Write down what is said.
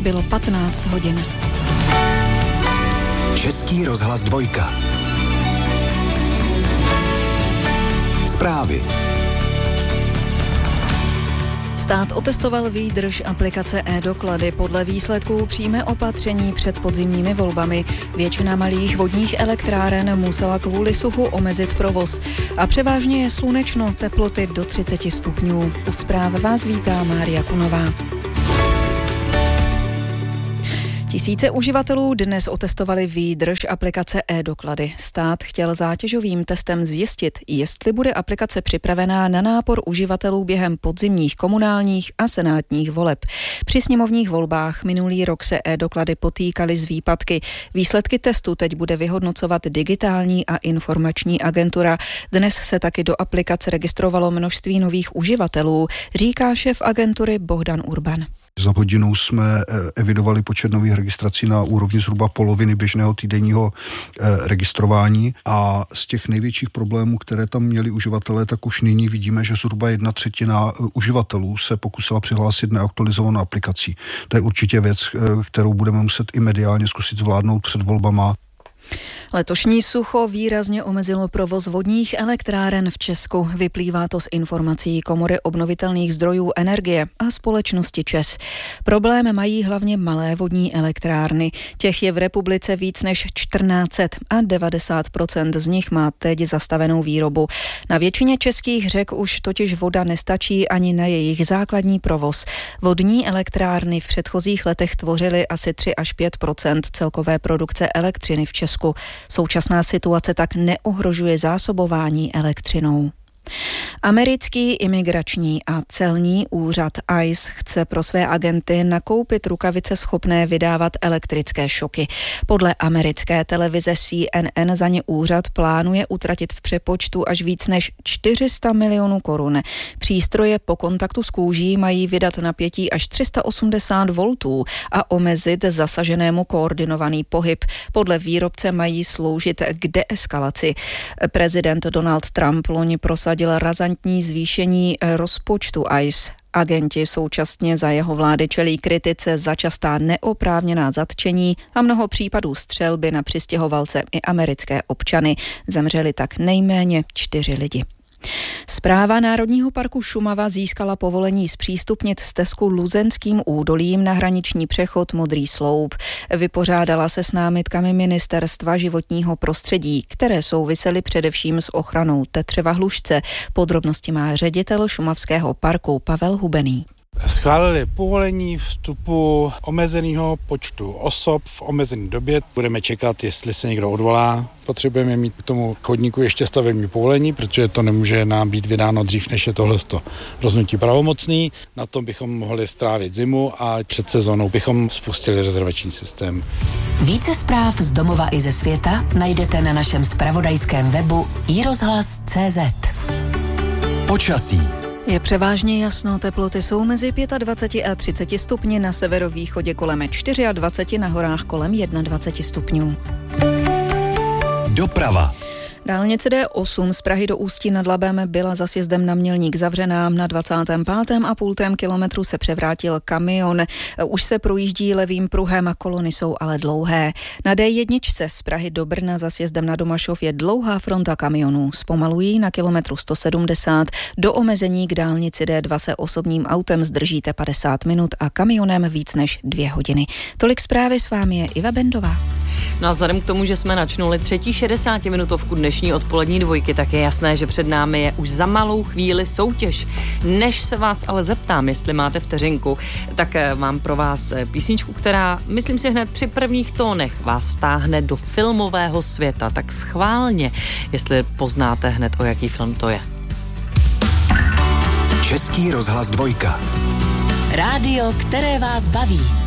bylo 15 hodin. Český rozhlas 2. Zprávy. Stát otestoval výdrž aplikace e-doklady. Podle výsledků přijme opatření před podzimními volbami. Většina malých vodních elektráren musela kvůli suchu omezit provoz. A převážně je slunečno, teploty do 30 stupňů. U zpráv vás vítá Mária Kunová. Tisíce uživatelů dnes otestovali výdrž aplikace e-doklady. Stát chtěl zátěžovým testem zjistit, jestli bude aplikace připravená na nápor uživatelů během podzimních komunálních a senátních voleb. Při sněmovních volbách minulý rok se e-doklady potýkaly s výpadky. Výsledky testu teď bude vyhodnocovat Digitální a informační agentura. Dnes se taky do aplikace registrovalo množství nových uživatelů, říká šéf agentury Bohdan Urban. Za hodinu jsme evidovali počet nových registrací na úrovni zhruba poloviny běžného týdenního registrování a z těch největších problémů, které tam měli uživatelé, tak už nyní vidíme, že zhruba 1/3 uživatelů se pokusila přihlásit neaktualizovanou aplikací. To je určitě věc, kterou budeme muset i mediálně zkusit zvládnout před volbama. Letošní sucho výrazně omezilo provoz vodních elektráren v Česku. Vyplývá to z informací Komory obnovitelných zdrojů energie a společnosti ČEZ. Problém mají hlavně malé vodní elektrárny. Těch je v republice víc než 1400 a 90% z nich má teď zastavenou výrobu. Na většině českých řek už totiž voda nestačí ani na jejich základní provoz. Vodní elektrárny v předchozích letech tvořily asi 3 až 5% celkové produkce elektřiny v Česku. Současná situace tak neohrožuje zásobování elektřinou. Americký imigrační a celní úřad ICE chce pro své agenty nakoupit rukavice schopné vydávat elektrické šoky. Podle americké televize CNN za ně úřad plánuje utratit v přepočtu až víc než 400 milionů korun. Přístroje po kontaktu s kůží mají vydat napětí až 380 voltů a omezit zasaženému koordinovaný pohyb. Podle výrobce mají sloužit k deeskalaci. Prezident Donald Trump loni prosadil razantní zvýšení rozpočtu ICE. Agenti současně za jeho vlády čelí kritice za častá neoprávněná zatčení a mnoho případů střelby na přistěhovalce i americké občany. Zemřeli tak nejméně 4 lidi. Správa Národního parku Šumava získala povolení zpřístupnit stezku Luzenským údolím na hraniční přechod Modrý sloup. Vypořádala se s námitkami Ministerstva životního prostředí, které souvisely především s ochranou tetřeva hlušce. Podrobnosti má ředitel Šumavského parku Pavel Hubený. Schválili povolení vstupu omezeného počtu osob v omezené době. Budeme čekat, jestli se někdo odvolá. Potřebujeme mít k tomu chodníku ještě stavební povolení, protože to nemůže nám být vydáno dřív, než je tohleto rozhodnutí pravomocný. Na tom bychom mohli strávit zimu a před sezónou bychom spustili rezervační systém. Více zpráv z domova i ze světa najdete na našem zpravodajském webu iRozhlas.cz. Počasí. Je převážně jasno, teploty jsou mezi 25 a 30 stupni, na severovýchodě kolem 24, na horách kolem 21 stupňů. Doprava. Dálnice D8 z Prahy do Ústí nad Labem byla za sjezdem na Mělník zavřená. Na 25,5 kilometru se převrátil kamion. Už se projíždí levým pruhem, kolony jsou ale dlouhé. Na D1 z Prahy do Brna za sjezdem na Domašov je dlouhá fronta kamionů. Zpomalují na kilometru 170. Do omezení k dálnici D2 se osobním autem zdržíte 50 minut a kamionem víc než 2 hodiny. Tolik zprávy, s vámi je Iva Bendová. No a vzhledem k tomu, že jsme načnuli třetí 60-minutovku dnešní odpolední dvojky, tak je jasné, že před námi je už za malou chvíli soutěž. Než se vás ale zeptám, jestli máte vteřinku, tak mám pro vás písničku, která, myslím si, hned při prvních tónech vás vtáhne do filmového světa. Tak schválně, jestli poznáte hned, o jaký film to je. Český rozhlas 2. Rádio, které vás baví.